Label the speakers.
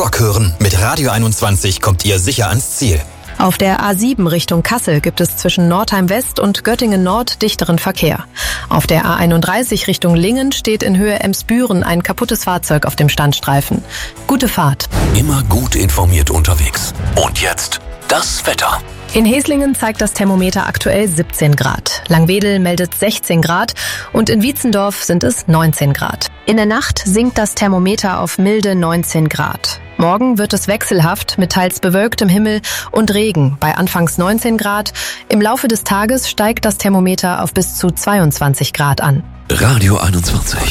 Speaker 1: Rock hören. Mit Radio 21 kommt ihr sicher ans Ziel.
Speaker 2: Auf der A7 Richtung Kassel gibt es zwischen Nordheim West und Göttingen Nord dichteren Verkehr. Auf der A31 Richtung Lingen steht in Höhe Emsbüren ein kaputtes Fahrzeug auf dem Standstreifen. Gute Fahrt.
Speaker 3: Immer gut informiert unterwegs. Und jetzt das Wetter.
Speaker 2: In Heslingen zeigt das Thermometer aktuell 17 Grad. Langwedel meldet 16 Grad und in Wietzendorf sind es 19 Grad. In der Nacht sinkt das Thermometer auf milde 19 Grad. Morgen wird es wechselhaft mit teils bewölktem Himmel und Regen bei anfangs 19 Grad. Im Laufe des Tages steigt das Thermometer auf bis zu 22 Grad an.
Speaker 3: Radio 21.